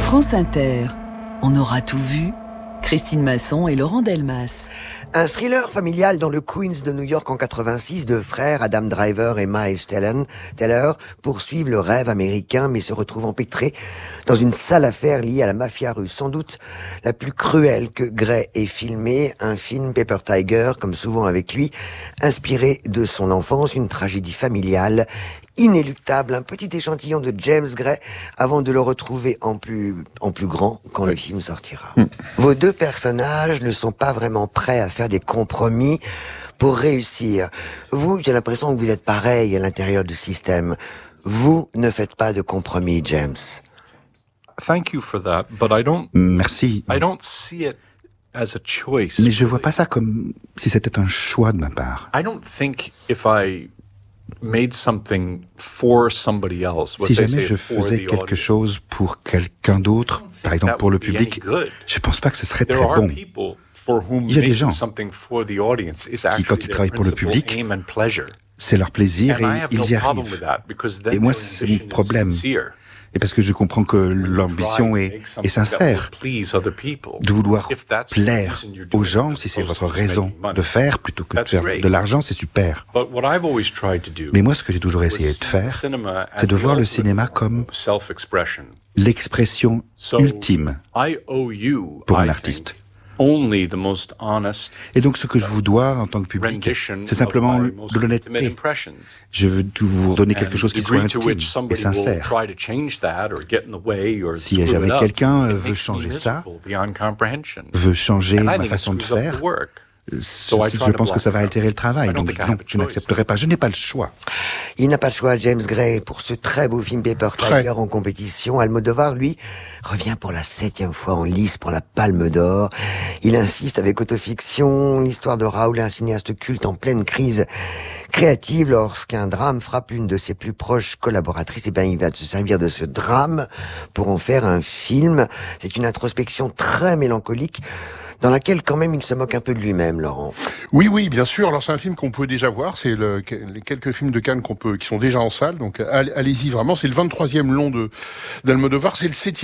France Inter, on aura tout vu. Christine Masson et Laurent Delmas. Un thriller familial dans le Queens de New York en 86, deux frères, Adam Driver et Miles Teller, poursuivent le rêve américain mais se retrouvent empêtrés dans une sale affaire liée à la mafia russe. Sans doute la plus cruelle que Gray ait filmée, un film Paper Tiger, comme souvent avec lui, inspiré de son enfance, une tragédie familiale inéluctable, un petit échantillon de James Gray avant de le retrouver en plus grand quand le film sortira. Vos deux personnages ne sont pas vraiment prêts à faire des compromis pour réussir. Vous, j'ai l'impression que vous êtes pareil à l'intérieur du système. Vous ne faites pas de compromis, James. Thank you for that, but I don't. Merci. I don't see it as a choice. Mais je vois pas ça comme si c'était un choix de ma part. I don't think if I made something for somebody else, Si jamais je faisais quelque chose pour quelqu'un d'autre, par exemple pour le public, je pense pas que ce serait très bon. Il y a des gens qui, quand ils travaillent pour le public, c'est leur plaisir et ils y arrivent. Et moi, c'est mon problème. Et parce que je comprends que l'ambition est sincère, de vouloir plaire aux gens, si c'est votre raison de faire, plutôt que de faire de l'argent, c'est super. Mais moi, ce que j'ai toujours essayé de faire, c'est de voir le cinéma comme l'expression ultime pour un artiste. Et donc, ce que je vous dois en tant que public, c'est simplement de l'honnêteté. Je veux vous donner quelque chose qui soit intime et sincère. Si jamais quelqu'un veut changer ça, veut changer ma façon de faire, je pense que ça va altérer le travail. Donc non, je n'accepterai pas. Je n'ai pas le choix. Il n'a pas le choix, James Gray, pour ce très beau film Paper Tiger en compétition. Almodovar, lui, revient pour la 7e fois en lice pour la Palme d'Or. Il insiste avec autofiction, l'histoire de Raoul, un cinéaste culte en pleine crise créative. Lorsqu'un drame frappe l'une de ses plus proches collaboratrices, il va se servir de ce drame pour en faire un film. C'est une introspection très mélancolique, dans laquelle, quand même, il se moque un peu de lui-même, Laurent. Oui, bien sûr. Alors, c'est un film qu'on peut déjà voir. C'est les quelques films de Cannes qui sont déjà en salle. Donc, allez-y vraiment. C'est le 23e long d'Almodovar. C'est le 7e